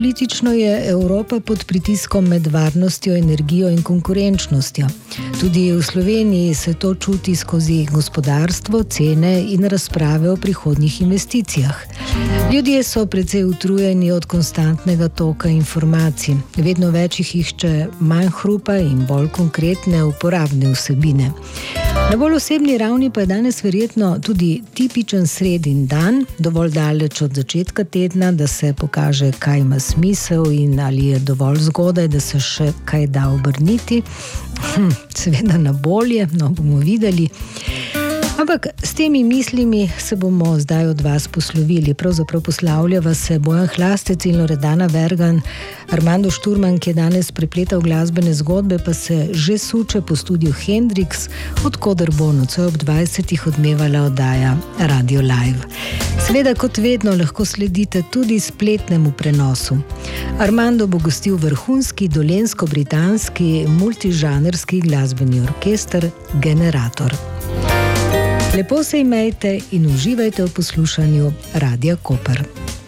Politično je Evropa pod pritiskom med varnostjo, energijo in konkurenčnostjo. Tudi v Sloveniji se to čuti skozi gospodarstvo, cene in razprave o prihodnjih investicijah. Ljudje so precej utrujeni od konstantnega toka informacij. Vedno več jih išče manj hrupa in bolj konkretne uporabne vsebine. Na bolj osebni ravni pa je danes verjetno tudi tipičen sredin dan, dovolj daleč od začetka tedna, da se pokaže, kaj ima smisel in ali je dovolj zgodaj, da se še kaj da obrniti. Seveda na bolje, no bomo videli. Ampak s temi mislimi se bomo zdaj od vas poslovili. Pravzaprav poslavljava se Bojan Hlastec in Loredana Vergan. Armando Šturman, ki je danes prepletal glasbene zgodbe, pa se že suče po studiu Hendrix, odkoder bo nocoj ob 20. odmevala oddaja Radio Live. Seveda, kot vedno, lahko sledite tudi spletnemu prenosu. Armando bo gostil vrhunski dolensko-britanski multižanrski glasbeni orkester Generator. Lepo se imejte in uživajte v poslušanju Radia Koper.